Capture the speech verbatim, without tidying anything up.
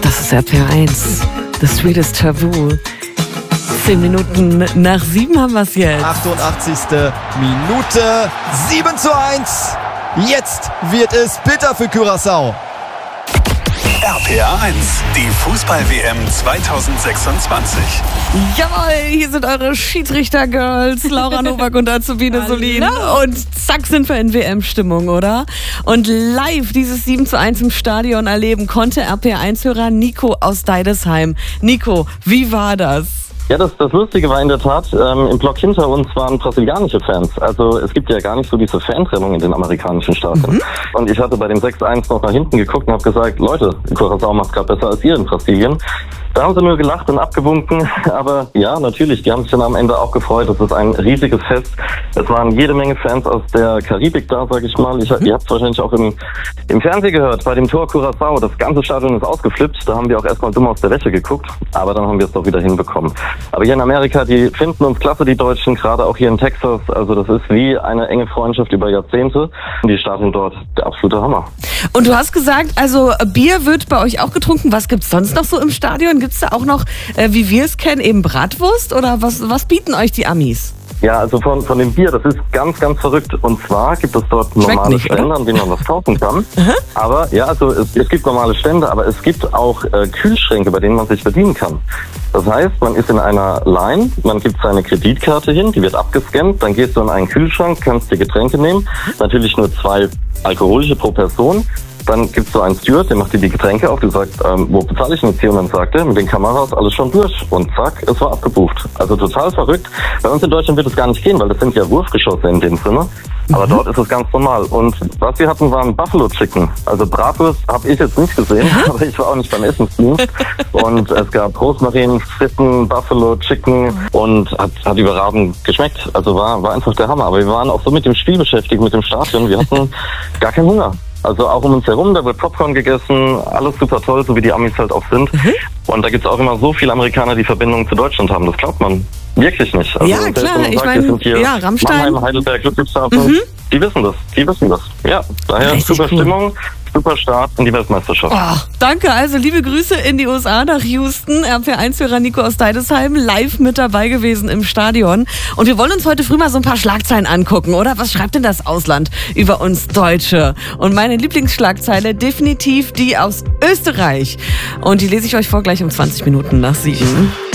Das ist R P R eins. The Sweetest Taboo. Zehn Minuten nach sieben haben wir es jetzt. achtundachtzigste Minute. sieben zu eins. Jetzt wird es bitter für Curaçao. R P R eins, die Fußball-W M zweitausendsechsundzwanzig. Jawohl, hier sind eure Schiedsrichter-Girls, Laura Nowak und Azubine Solin. Und zack sind wir in W M-Stimmung, oder? Und live dieses sieben zu eins im Stadion erleben konnte R P R eins-Hörer Nico aus Deidesheim. Nico, wie war das? Ja, das, das Lustige war in der Tat, ähm, im Block hinter uns waren brasilianische Fans. Also es gibt ja gar nicht so diese Fantrennung in den amerikanischen Staaten. Mhm. Und ich hatte bei dem sechs eins noch nach hinten geguckt und habe gesagt, Leute, Curaçao macht gerade besser als ihr in Brasilien. Da haben sie nur gelacht und abgewunken. Aber ja, natürlich, die haben sich dann am Ende auch gefreut. Das ist ein riesiges Fest. Es waren jede Menge Fans aus der Karibik da, sag ich mal. Ich, ihr habt es wahrscheinlich auch im, im Fernsehen gehört, bei dem Tor Curaçao. Das ganze Stadion ist ausgeflippt. Da haben wir auch erstmal dumm aus der Wäsche geguckt. Aber dann haben wir es doch wieder hinbekommen. Aber hier in Amerika, die finden uns klasse, die Deutschen, gerade auch hier in Texas. Also das ist wie eine enge Freundschaft über Jahrzehnte. Und die Stadien dort, der absolute Hammer. Und du hast gesagt, also Bier wird bei euch auch getrunken. Was gibt's sonst noch so im Stadion? Gibt's da auch noch, äh, wie wir es kennen, eben Bratwurst? Oder was, was bieten euch die Amis? Ja, also von, von dem Bier, das ist ganz, ganz verrückt. Und zwar gibt es dort normale nicht, Stände, an denen man was kaufen kann. Aha. Aber ja, also es, es gibt normale Stände, aber es gibt auch äh, Kühlschränke, bei denen man sich bedienen kann. Das heißt, man ist in einer Line, man gibt seine Kreditkarte hin, die wird abgescannt, dann gehst du in einen Kühlschrank, kannst dir Getränke nehmen, natürlich nur zwei alkoholische pro Person. Dann gibt's so einen Steward, der macht dir die Getränke auf, du sagst, ähm, wo bezahle ich denn jetzt hier? Und dann sagt er, mit den Kameras alles schon durch. Und zack, es war abgebucht. Also total verrückt. Bei uns in Deutschland wird es gar nicht gehen, weil das sind ja Wurfgeschosse in dem Sinne. Aber mhm. dort ist es ganz normal. Und was wir hatten, waren Buffalo Chicken. Also Bratwurst habe ich jetzt nicht gesehen, aber ich war auch nicht beim Essensdienst. Und es gab Rosmarin, Fritten, Buffalo Chicken und hat, hat überragend geschmeckt. Also war, war einfach der Hammer. Aber wir waren auch so mit dem Spiel beschäftigt, mit dem Stadion. Wir hatten gar keinen Hunger. Also auch um uns herum, da wird Popcorn gegessen, alles super toll, so wie die Amis halt auch sind. Mhm. Und da gibt es auch immer so viele Amerikaner, die Verbindungen zu Deutschland haben. Das glaubt man wirklich nicht. Also ja, klar, ich meine, ja, Rammstein. Mannheim, Heidelberg, Ludwigshafen, mhm. die wissen das, die wissen das. Ja, daher Richtig super cool. Stimmung. Super Start in die Weltmeisterschaft. Oh, danke, also liebe Grüße in die U S A, nach Houston. R P R eins-Hörer Nico aus Deidesheim, live mit dabei gewesen im Stadion. Und wir wollen uns heute früh mal so ein paar Schlagzeilen angucken, oder? Was schreibt denn das Ausland über uns Deutsche? Und meine Lieblingsschlagzeile, definitiv die aus Österreich. Und die lese ich euch vor gleich um zwanzig Minuten nach sieben.